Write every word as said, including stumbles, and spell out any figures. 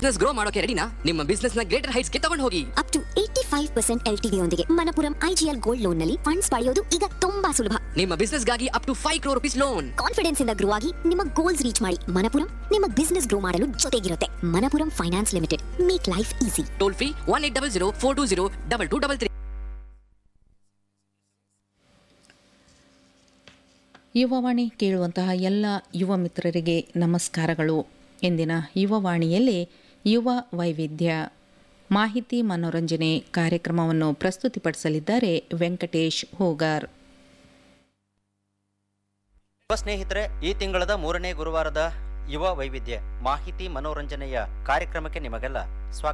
Business grow ಮಾಡೋಕೆ ರೆಡಿನಾ? ನಿಮ್ಮ ಬಿಸ್ನೆಸ್ ನ ಗ್ರೇಟರ್ ಹೈಟ್ಸ್ ಗೆ ತಗೊಂಡು ಹೋಗಿ. Up to eighty five percent L T V ಯೊಂದಿಗೆ ಮಣಪುರಂ ಐಜಿಎಲ್ ಗೋಲ್ಡ್ ಲೋನ್ ನಲ್ಲಿ ಫಂಡ್ಸ್ ಪಡೆಯೋದು ಈಗ ತುಂಬಾ ಸುಲಭ. ನಿಮ್ಮ ಬಿಸ್ನೆಸ್ ಗಾಗಿ up to five crore rupees loan. Confidence ಇಂದ ಗ್ರೋ ಆಗಿ ನಿಮ್ಮ ಗೋಲ್ಸ್ ರೀಚ್ ಮಾಡಿ. ಮಣಪುರಂ ನಿಮ್ಮ ಬಿಸ್ನೆಸ್ ಗ್ರೋ ಮಾಡಲು ಜೊತೆಗಿರುತ್ತೆ. Manappuram finance limited, make life easy. Toll free one eight double zero four two zero double two double three. Yuvavani ಕೇಳುವಂತಹ ಎಲ್ಲ ಯುವ ಮಿತ್ರರಿಗೆ ನಮಸ್ಕಾರಗಳು. ಇಂದಿನ ಯುವವಾಣಿಯಲ್ಲಿ ಯುವ ವೈವಿಧ್ಯ ಮಾಹಿತಿ ಮನೋರಂಜನೆ ಕಾರ್ಯಕ್ರಮವನ್ನು ಪ್ರಸ್ತುತಿಪಡಿಸಲಿದ್ದಾರೆ ವೆಂಕಟೇಶ್ ಹೋಗಾರ್. ಯುವ ಸ್ನೇಹಿತರೆ, ಈ ತಿಂಗಳದ ಮೂರನೇ ಗುರುವಾರದ ಯುವ ವೈವಿಧ್ಯ ಮಾಹಿತಿ ಮನೋರಂಜನೆಯ ಕಾರ್ಯಕ್ರಮಕ್ಕೆ ನಿಮಗೆಲ್ಲ